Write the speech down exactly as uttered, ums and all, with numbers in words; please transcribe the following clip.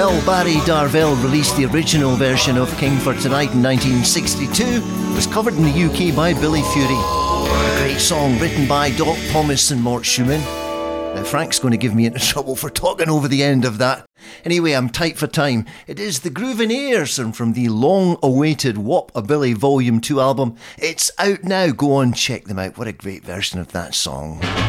Well, Barry Darvell released the original version of King for Tonight in nineteen sixty-two. It was covered in the U K by Billy Fury. A great song written by Doc Thomas and Mort Schumann. Now Frank's going to give me into trouble for talking over the end of that. Anyway, I'm tight for time. It is the Groovin' Airs, and from the long-awaited Wop-A-Billy Volume two album. It's out now. Go on, check them out. What a great version of that song.